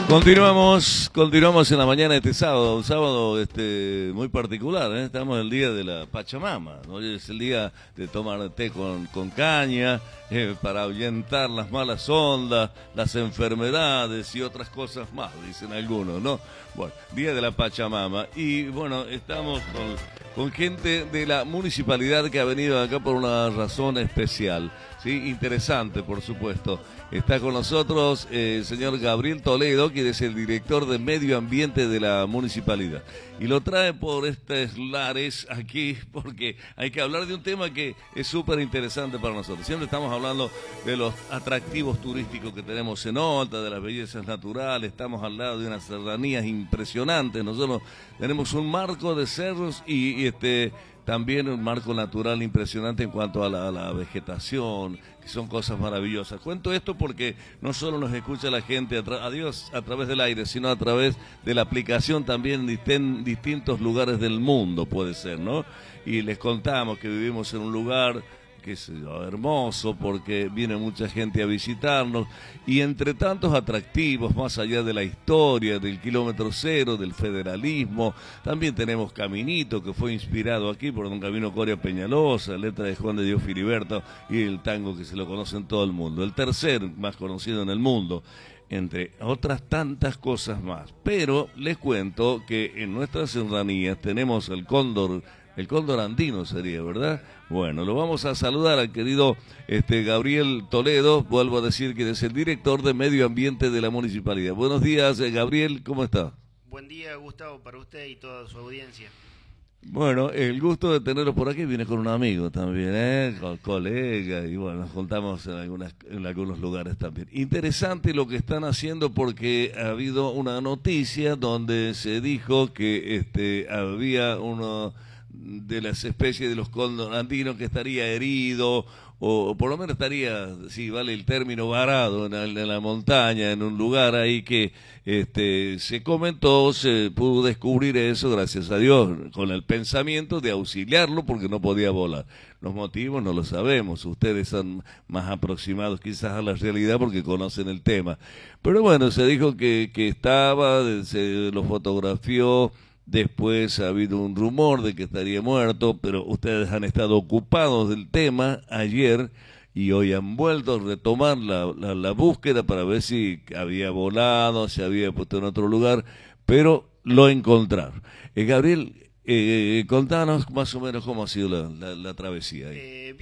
Continuamos en la mañana de este sábado, un sábado muy particular, ¿eh? Estamos en el día de la Pachamama, ¿no? Hoy es el día de tomar té con caña, para ahuyentar las malas ondas, las enfermedades y otras cosas más, dicen algunos, ¿no? Bueno, día de la Pachamama, y bueno, estamos con gente de la municipalidad que ha venido acá por una razón especial, ¿sí? Interesante, por supuesto. Está con nosotros el señor Gabriel Toledo, quien es el director de Medio Ambiente de la municipalidad. Y lo trae por estos lares aquí porque hay que hablar de un tema que es súper interesante para nosotros. Siempre estamos hablando de los atractivos turísticos que tenemos en Olta, de las bellezas naturales. Estamos al lado de unas serranías impresionantes. Nosotros tenemos un marco de cerros y también un marco natural impresionante en cuanto a la vegetación, que son cosas maravillosas. Cuento esto porque no solo nos escucha la gente a través del aire, sino a través de la aplicación también en distintos lugares del mundo, puede ser, ¿no? Y les contamos que vivimos en un lugar que es hermoso porque viene mucha gente a visitarnos, y entre tantos atractivos, más allá de la historia, del kilómetro cero, del federalismo, también tenemos Caminito, que fue inspirado aquí por don Camino Coria Peñalosa, letra de Juan de Dios Filiberto, y el tango que se lo conoce en todo el mundo, el tercer más conocido en el mundo, entre otras tantas cosas más. Pero les cuento que en nuestras serranías tenemos el cóndor andino sería, ¿verdad? Bueno, lo vamos a saludar al querido Gabriel Toledo. Vuelvo a decir que es el director de Medio Ambiente de la municipalidad. Buenos días, Gabriel, ¿cómo está? Buen día, Gustavo, para usted y toda su audiencia. Bueno, el gusto de tenerlo por aquí. Viene con un amigo también, con colega, y bueno, nos juntamos en algunos lugares también. Interesante lo que están haciendo, porque ha habido una noticia donde se dijo que había uno de las especies de los cóndor andinos que estaría herido, o por lo menos estaría, si vale el término, varado en la montaña, en un lugar ahí que se comentó, se pudo descubrir eso, gracias a Dios, con el pensamiento de auxiliarlo porque no podía volar. Los motivos no lo sabemos, ustedes son más aproximados quizás a la realidad porque conocen el tema. Pero bueno, se dijo que estaba, se lo fotografió. Después ha habido un rumor de que estaría muerto, pero ustedes han estado ocupados del tema ayer y hoy han vuelto a retomar la búsqueda para ver si había volado, si había puesto en otro lugar, pero lo encontraron. Gabriel, contanos más o menos cómo ha sido la travesía ahí.